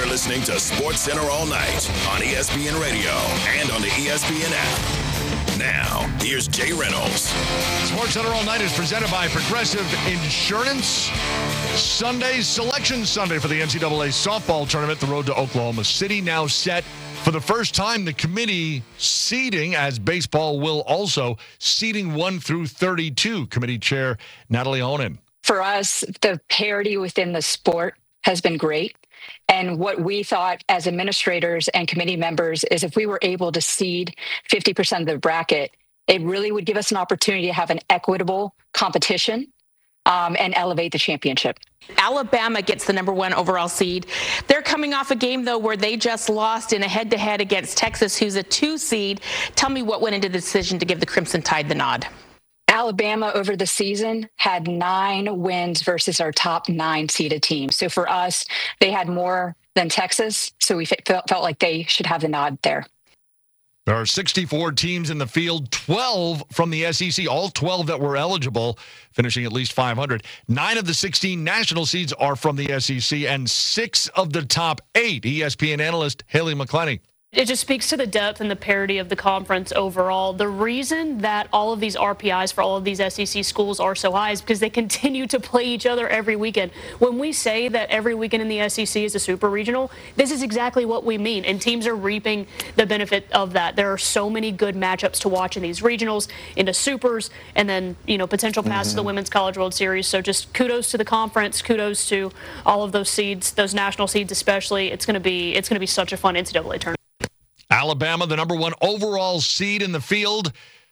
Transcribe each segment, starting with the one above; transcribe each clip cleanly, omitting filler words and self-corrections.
listening to Sports Center all night on ESPN Radio and on the ESPN app. Now, here's Jay Reynolds. Sports Center all night is presented by Progressive Insurance. Sunday, Selection Sunday for the NCAA softball tournament. The road to Oklahoma City now set for the first time. The committee seeding, as baseball will also, seeding 1 through 32. Committee chair Natalie Onen. For us, the parity within the sport has been great. And what we thought as administrators and committee members is if we were able to seed 50% of the bracket, it really would give us an opportunity to have an equitable competition and elevate the championship. Alabama gets the number 1 overall seed. They're coming off a game, though, where they just lost in a head-to-head against Texas, who's a 2 seed. Tell me what went into the decision to give the Crimson Tide the nod. Alabama over the season had 9 wins versus our top 9 seeded team. So for us, they had more than Texas. So we felt like they should have the nod there. There are 64 teams in the field, 12 from the SEC, all 12 that were eligible, finishing at least 500. 9 of the 16 national seeds are from the SEC, and 6 of the top 8. ESPN analyst Haley McClenny. It just speaks to the depth and the parity of the conference overall. The reason that all of these RPIs for all of these SEC schools are so high is because they continue to play each other every weekend. When we say that every weekend in the SEC is a super regional, this is exactly what we mean, and teams are reaping the benefit of that. There are so many good matchups to watch in these regionals, into supers, and then, potential paths to the Women's College World Series. So just kudos to the conference, kudos to all of those seeds, those national seeds especially. It's going to be such a fun NCAA tournament. Alabama, the number 1 overall seed in the field.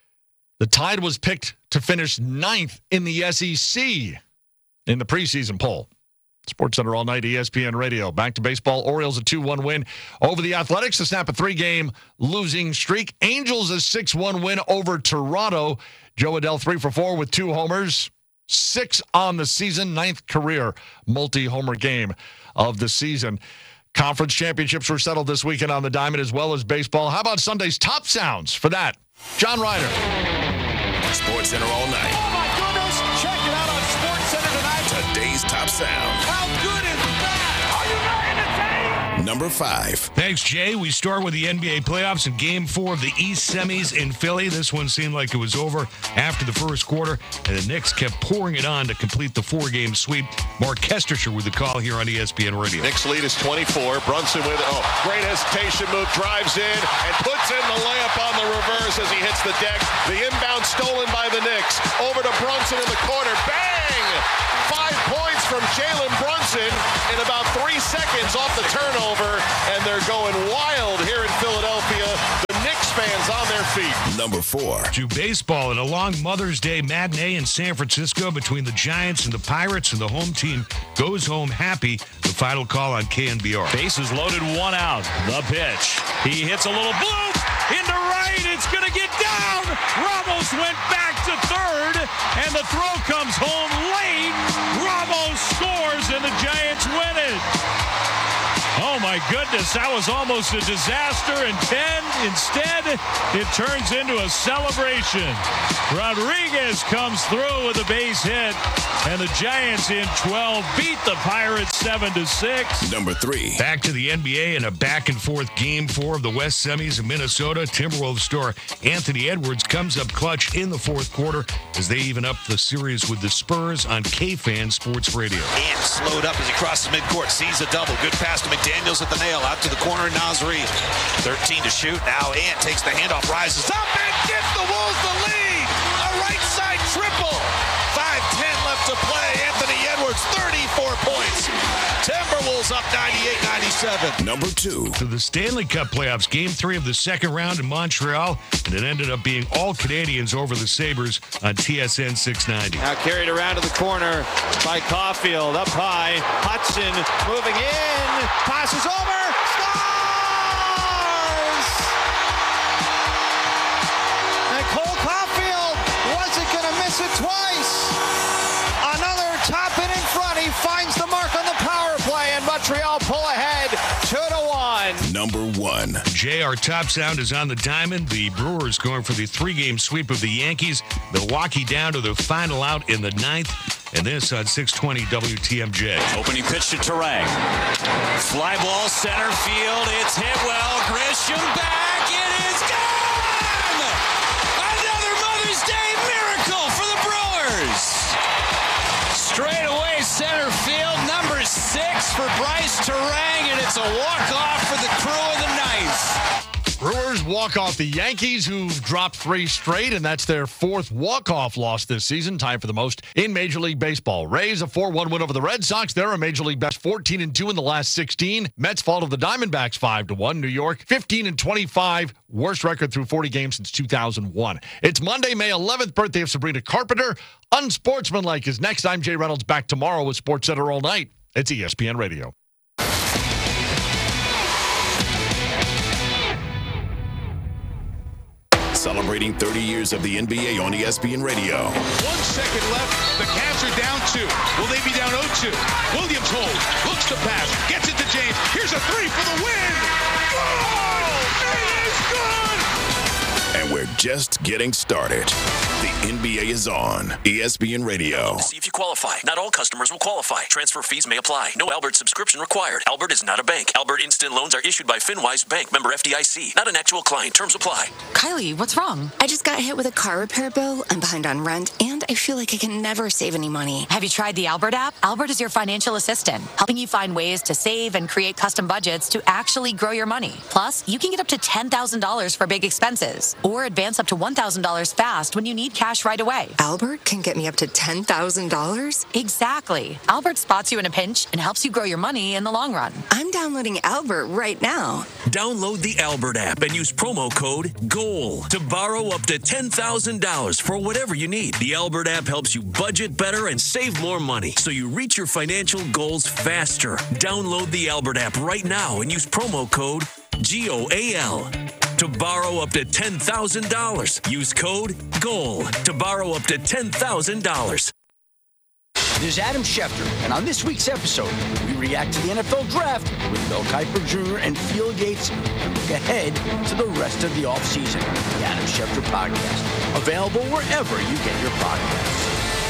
The Tide was picked to finish 9th in the SEC in the preseason poll. SportsCenter all night, ESPN Radio. Back to baseball. Orioles a 2-1 win over the Athletics to snap a 3-game losing streak. Angels a 6-1 win over Toronto. Joe Adell 3 for 4 with 2 homers. 6 on the season, 9th career multi-homer game of the season. Conference championships were settled this weekend on the Diamond as well as baseball. How about Sunday's top sounds for that? John Ryder. Sports Center all night. Oh, my goodness. Check it out on Sports Center tonight. Today's top sound. How good is that? Are you not entertained? Number 5. Thanks, Jay. We start with the NBA playoffs in Game 4 of the East semis in Philly. This one seemed like it was over after the first quarter, and the Knicks kept pouring it on to complete the 4-game sweep. Mark Kestershire with the call here on ESPN Radio. Knicks lead is 24. Brunson with great hesitation move, drives in and puts in the layup on the reverse as he hits the deck. The inbound stolen by the Knicks. Over to Brunson in the corner. Bang! 5 points from Jalen Brunson in about 3 seconds off the turnover, and they're going wild here in Philadelphia. The Knicks fans on their feet. Number 4. To baseball in a long Mother's Day matinee in San Francisco between the Giants and the Pirates, and the home team goes home happy. The final call on KNBR. Bases loaded, 1 out. The pitch. He hits a little bloop into right. It's going to get down. Ramos went back to third, and the throw comes home late. Ramos scores, and the Giants win it. Oh, my goodness, that was almost a disaster, and instead, it turns into a celebration. Rodriguez comes through with a base hit, and the Giants in 12 beat the Pirates 7-6. Number 3. Back to the NBA in a back-and-forth Game 4 of the West semis in Minnesota. Timberwolves star Anthony Edwards comes up clutch in the fourth quarter as they even up the series with the Spurs on KFan Sports Radio. Ant slowed up as he crosses midcourt, sees a double. Good pass to McDaniels at the nail, out to the corner, Nasri. 13 to shoot. Now Ant takes the handoff, rises up, and gives the Wolves the lead. A right side triple. 5:10 left to play. Anthony Edwards, 34 points. Timberwolves up 98-97. Number 2. To the Stanley Cup playoffs, Game 3 of the second round in Montreal, and it ended up being all Canadians over the Sabres on TSN 690. Now carried around to the corner by Caulfield, up high. Hudson moving in, passes over, scores! And Cole Caulfield wasn't going to miss it twice. Another top it in front. He finds the mark on the power play, and Montreal pull ahead 2-1. Number 1. Jay, our top sound is on the diamond. The Brewers going for the 3-game sweep of the Yankees. Milwaukee down to the final out in the 9th. and this on 620 WTMJ. Opening pitch to Turang. Fly ball center field. It's hit well. Grisham back. It is gone! Another Mother's Day miracle for the Brewers. Straight away center field. Number 6 for Bryce Turang, and it's a walk-off for the crew of the ninth. Brewers walk off the Yankees, who've dropped 3 straight, and that's their 4th walk-off loss this season, tied for the most in Major League Baseball. Rays, a 4-1 win over the Red Sox. They're a Major League best 14-2 in the last 16. Mets fall to the Diamondbacks 5-1. New York, 15-25, worst record through 40 games since 2001. It's Monday, May 11th, birthday of Sabrina Carpenter. Unsportsmanlike is next. I'm Jay Reynolds, back tomorrow with SportsCenter All Night. It's ESPN Radio. Celebrating 30 years of the NBA on ESPN Radio. 1 second left. The Cavs are down 2. Will they be down 0-2? Williams holds. Looks to pass. Gets it to James. Here's a 3 for the win. Good! It is good! And we're just getting started. The NBA is on ESPN Radio. See if you qualify. Not all customers will qualify. Transfer fees may apply. No Albert subscription required. Albert is not a bank. Albert Instant Loans are issued by FinWise Bank, member FDIC. Not an actual client. Terms apply. Kylie, what's wrong? I just got hit with a car repair bill. I'm behind on rent, and I feel like I can never save any money. Have you tried the Albert app? Albert is your financial assistant, helping you find ways to save and create custom budgets to actually grow your money. Plus, you can get up to $10,000 for big expenses, or advance up to $1,000 fast when you need cash right away. Albert can get me up to $10,000? Exactly. Albert spots you in a pinch and helps you grow your money in the long run. I'm downloading Albert right now. Download the Albert app and use promo code GOAL to borrow up to $10,000 for whatever you need. The Albert app helps you budget better and save more money, so you reach your financial goals faster. Download the Albert app right now and use promo code GOAL to borrow up to $10,000. Use code GOAL to borrow up to $10,000. This is Adam Schefter, and on this week's episode, we react to the NFL Draft with Mel Kiper Jr. and Field Yates and look ahead to the rest of the offseason. The Adam Schefter Podcast, available wherever you get your podcasts.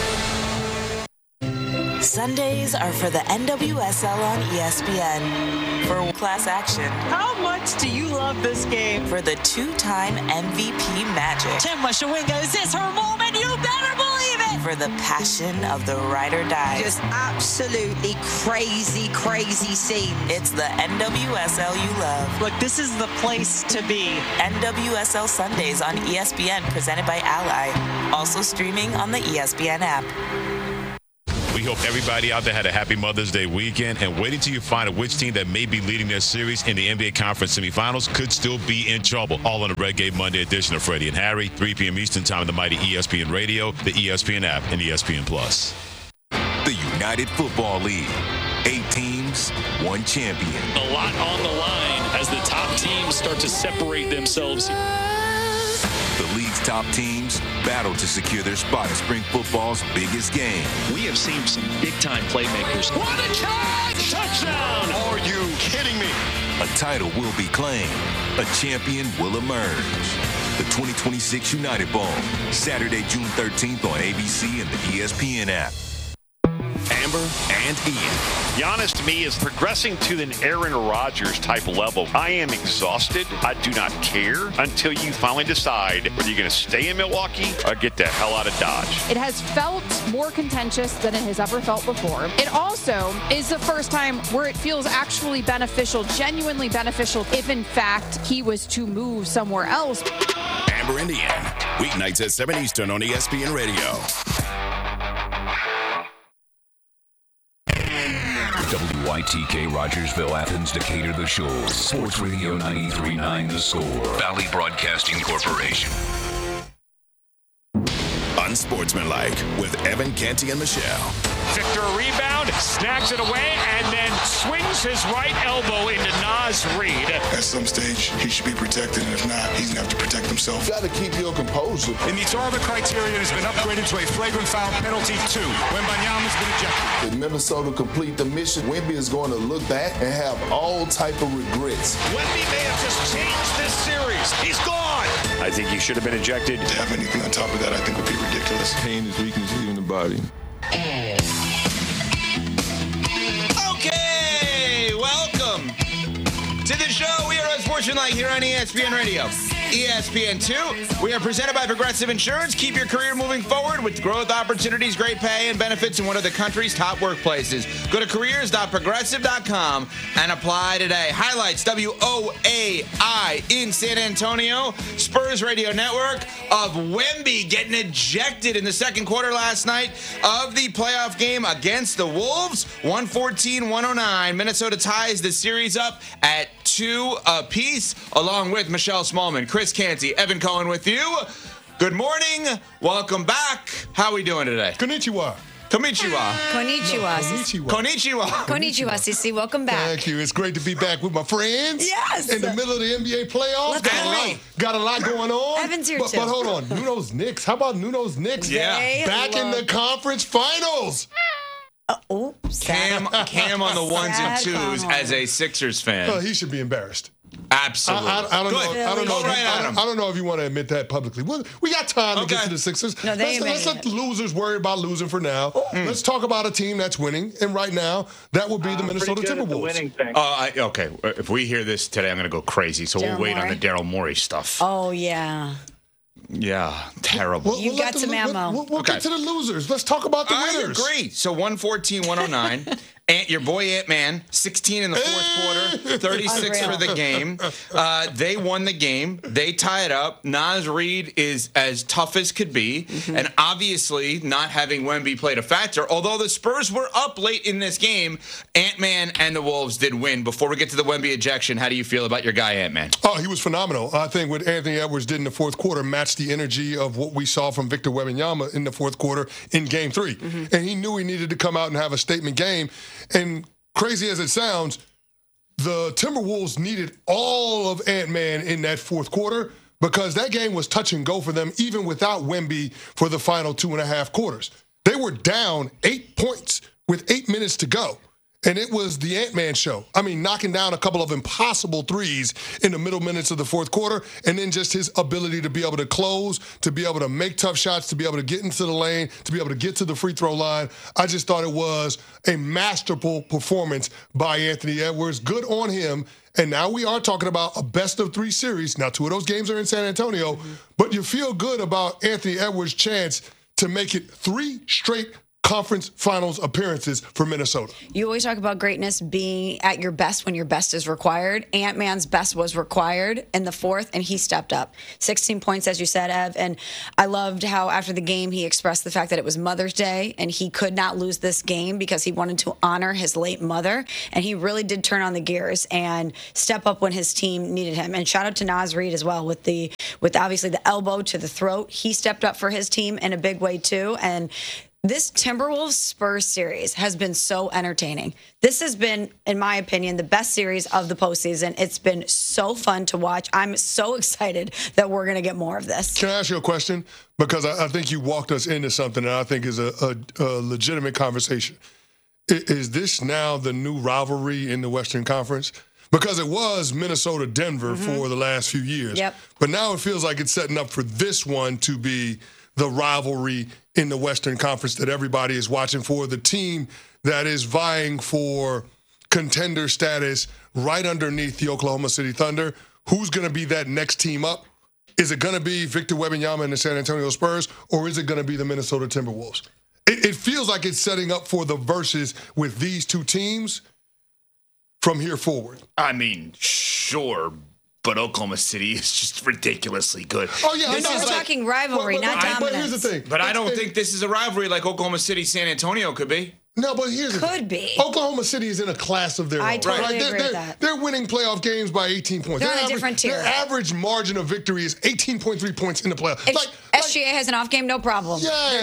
Sundays are for the NWSL on ESPN. For class action. How much do you love this game? For the 2-time MVP Magic. Chema Shawinga, is this her moment? You better believe it! For the passion of the ride or die. Just absolutely crazy, crazy scene. It's the NWSL you love. Look, this is the place to be. NWSL Sundays on ESPN, presented by Ally. Also streaming on the ESPN app. We hope everybody out there had a happy Mother's Day weekend, and wait until you find out which team that may be leading their series in the NBA Conference semifinals could still be in trouble. All on the Red Gate Monday edition of Freddie and Harry, 3 p.m. Eastern Time on the mighty ESPN Radio, the ESPN app, and ESPN Plus. The United Football League. 8 teams, 1 champion. A lot on the line as the top teams start to separate themselves. The league's top teams battle to secure their spot in spring football's biggest game. We have seen some big-time playmakers. What a catch! Touchdown! Are you kidding me? A title will be claimed. A champion will emerge. The 2026 United Bowl, Saturday, June 13th on ABC and the ESPN app. Amber and Ian. Giannis, to me, is progressing to an Aaron Rodgers type level. I am exhausted. I do not care until you finally decide whether you're going to stay in Milwaukee or get the hell out of Dodge. It has felt more contentious than it has ever felt before. It also is the first time where it feels actually beneficial, genuinely beneficial, if in fact he was to move somewhere else. Amber and Ian, weeknights at 7 Eastern on ESPN Radio. WYTK Rogersville, Athens, Decatur, The Shore. Sports Radio 93.9 The Score. Valley Broadcasting Corporation. Unsportsmanlike with Evan Canty and Michelle. Victor rebound, snags it away, and then swings his right elbow into Naz Reid. At some stage, he should be protected, and if not, he's going to have to protect himself. You got to keep your composure. It meets all the criteria and has been upgraded to a flagrant foul penalty 2 when Wembanyama's been ejected. If Minnesota complete the mission, Wemby is going to look back and have all type of regrets. Wemby may have just changed this series. He's gone. I think he should have been ejected. To have anything on top of that, I think would be ridiculous. Pain is weakness leaving the body. Okay, welcome to the show. We are on Sports Tonight here on ESPN Radio. ESPN2. We are presented by Progressive Insurance. Keep your career moving forward with growth opportunities, great pay, and benefits in one of the country's top workplaces. Go to careers.progressive.com and apply today. Highlights, WOAI in San Antonio. Spurs Radio Network of Wemby getting ejected in the second quarter last night of the playoff game against the Wolves. 114-109. Minnesota ties the series up at 2 apiece, along with Michelle Smallman, Chris Canty, Evan Cohen with you. Good morning. Welcome back. How are we doing today? Konnichiwa. Konnichiwa. Konnichiwa. Konnichiwa. Konnichiwa, Sissy. Welcome back. Thank you. It's great to be back with my friends. Yes. In the middle of the NBA playoffs. Got a lot going on. Evan's here, too. But hold on. Nuno's Knicks. How about Nuno's Knicks? Yeah. Back in the conference finals. Oops. Cam on the ones and twos as a Sixers fan. Oh, he should be embarrassed. Absolutely. I don't know if you want to admit that publicly. We got time to get to the Sixers. No, let's let the losers worry about losing for now. Let's talk about a team that's winning, and right now that would be the Minnesota Timberwolves. Okay. If we hear this today, I'm going to go crazy. So we'll wait on the Daryl Morey stuff. Oh yeah. Yeah, terrible. You got some ammo. We'll get to the losers. Let's talk about the winners. I agree. So 114-109. Your boy Ant-Man, 16 in the fourth quarter, 36 for the game. They won the game. They tie it up. Naz Reid is as tough as could be. And obviously, not having Wemby played a factor. Although the Spurs were up late in this game, Ant-Man and the Wolves did win. Before we get to the Wemby ejection, how do you feel about your guy Ant-Man? Oh, he was phenomenal. I think what Anthony Edwards did in the fourth quarter matched the energy of what we saw from Victor Wembanyama in the fourth quarter in Game 3. And he knew he needed to come out and have a statement game. And crazy as it sounds, the Timberwolves needed all of Ant-Man in that fourth quarter because that game was touch and go for them even without Wemby for the final 2.5 quarters. They were down 8 points with 8 minutes to go. And it was the Ant-Man show. I mean, knocking down a couple of impossible threes in the middle minutes of the fourth quarter, and then just his ability to be able to close, to be able to make tough shots, to be able to get into the lane, to be able to get to the free throw line. I just thought it was a masterful performance by Anthony Edwards. Good on him. And now we are talking about a best-of-3 series. Now, 2 of those games are in San Antonio, but you feel good about Anthony Edwards' chance to make it 3 straight conference finals appearances for Minnesota. You always talk about greatness being at your best when your best is required. Ant-Man's best was required in the fourth, and he stepped up. 16 points, as you said, Ev. And I loved how after the game he expressed the fact that it was Mother's Day, and he could not lose this game because he wanted to honor his late mother. And he really did turn on the gears and step up when his team needed him. And shout out to Naz Reid as well with obviously the elbow to the throat. He stepped up for his team in a big way too. And this Timberwolves-Spurs series has been so entertaining. This has been, in my opinion, the best series of the postseason. It's been so fun to watch. I'm so excited that we're going to get more of this. Can I ask you a question? Because I think you walked us into something that I think is a legitimate conversation. Is this now the new rivalry in the Western Conference? Because it was Minnesota-Denver for the last few years. Yep. But now it feels like it's setting up for this one to be the rivalry in the Western Conference that everybody is watching for, the team that is vying for contender status right underneath the Oklahoma City Thunder. Who's going to be that next team up? Is it going to be Victor Wembanyama and the San Antonio Spurs, or is it going to be the Minnesota Timberwolves? It feels like it's setting up for the versus with these 2 teams from here forward. I mean, sure, but Oklahoma City is just ridiculously good. Oh, yeah. We're talking rivalry, not dominance. But here's the thing. But I don't think this is a rivalry like Oklahoma City, San Antonio could be. No, but here's the thing. Could be. Oklahoma City is in a class of their own. I totally agree with that. They're winning playoff games by 18 points. They're on a different tier. Their average margin of victory is 18.3 points in the playoffs. If SGA has an off game, no problem. Yeah,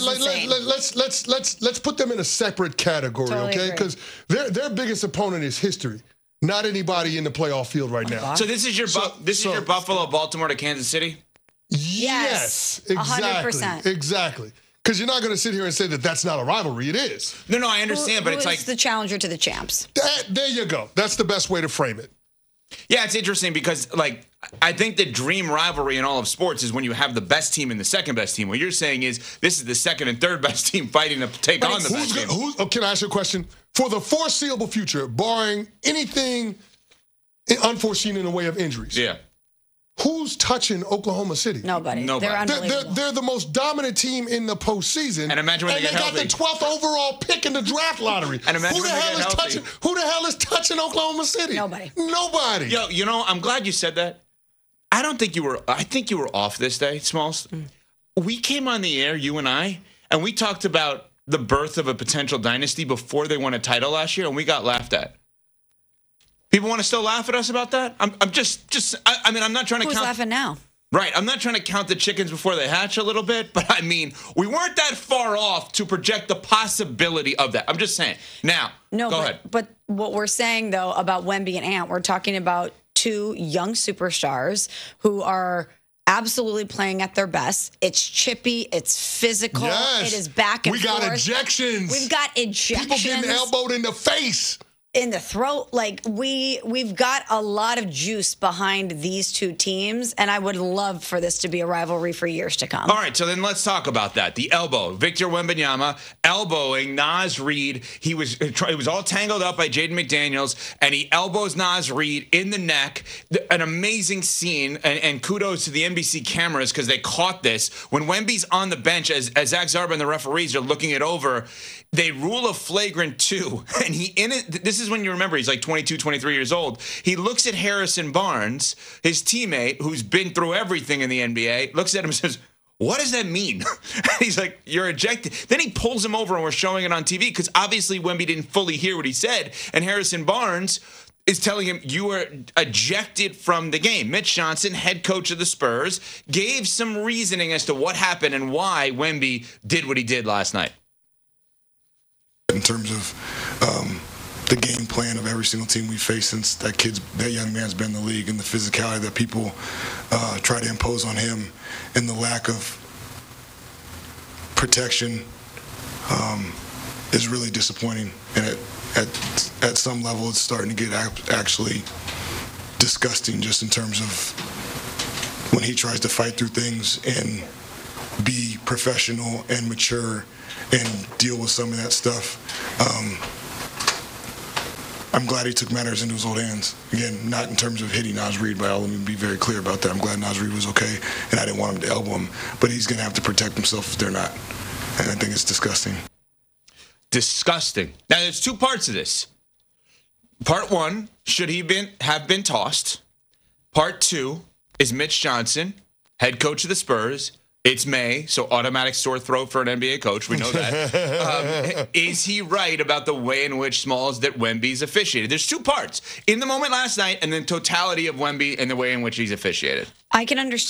let's put them in a separate category, Totally okay? agree. Because their biggest opponent is history. Not anybody in the playoff field right now. So this is your your Buffalo, Baltimore to Kansas City? Yes, exactly. 100%. Exactly. Because you're not going to sit here and say that that's not a rivalry. It is. No, I understand, but it's like the challenger to the champs. There you go. That's the best way to frame it. Yeah, it's interesting because, like, I think the dream rivalry in all of sports is when you have the best team and the second best team. What you're saying is this is the second and third best team fighting to take on the best team. Can I ask you a question? For the foreseeable future, barring anything unforeseen in the way of injuries, who's touching Oklahoma City? Nobody. They're unbelievable. They're the most dominant team in the postseason. And imagine when they get got healthy. the 12th overall pick in the draft lottery. And imagine when they get healthy. Who the hell is touching Oklahoma City? Nobody. Yo, you know, I'm glad you said that. I think you were off this day, Smalls. We came on the air, you and I, and we talked about the birth of a potential dynasty before they won a title last year, and we got laughed at. People want to still laugh at us about that? I'm not trying to Who's count. laughing now? Right. I'm not trying to count the chickens before they hatch a little bit, but I mean, we weren't that far off to project the possibility of that. I'm just saying. Now, go ahead. But what we're saying, though, about Wemby and Ant, we're talking about two young superstars who are absolutely playing at their best. It's chippy. It's physical. Yes. It is back and forth. We got ejections. We've got ejections. People getting elbowed in the face. In the throat. Like, we've got a lot of juice behind these two teams, and I would love for this to be a rivalry for years to come. All right, so then let's talk about that. The elbow. Victor Wembanyama elbowing Naz Reid. It was all tangled up by Jaden McDaniels, and he elbows Naz Reid in the neck. An amazing scene, and kudos to the NBC cameras because they caught this. When Wemby's on the bench, as Zach Zarba and the referees are looking it over, they rule a flagrant 2, and this is when you remember he's like 22, 23 years old. He looks at Harrison Barnes, his teammate, who's been through everything in the NBA, looks at him and says, "What does that mean?" He's like, "You're ejected." Then he pulls him over, and we're showing it on TV because obviously Wemby didn't fully hear what he said, and Harrison Barnes is telling him, "You were ejected from the game." Mitch Johnson, head coach of the Spurs, gave some reasoning as to what happened and why Wemby did what he did last night. In terms of the game plan of every single team we face since that young man's been in the league, and the physicality that people try to impose on him, and the lack of protection is really disappointing. And at some level, it's starting to get actually disgusting, just in terms of when he tries to fight through things and be professional and mature and deal with some of that stuff. I'm glad he took matters into his own hands. Again, not in terms of hitting Naz Reid, but let me be very clear about that. I'm glad Naz Reid was okay, and I didn't want him to elbow him, but he's going to have to protect himself if they're not. And I think it's disgusting. Disgusting. Now, there's two parts of this. Part one, should he have been tossed? Part two is Mitch Johnson, head coach of the Spurs. It's May, so automatic sore throat for an NBA coach. We know that. Is he right about the way in which Smalls that Wemby's officiated? There's two parts. In the moment last night, and then totality of Wemby and the way in which he's officiated. I can understand